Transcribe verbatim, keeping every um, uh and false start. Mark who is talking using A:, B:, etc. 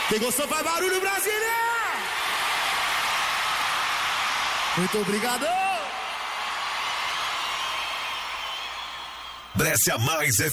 A: Quem gostou faz barulho, Brasília! Muito obrigado!
B: Brescia Mais F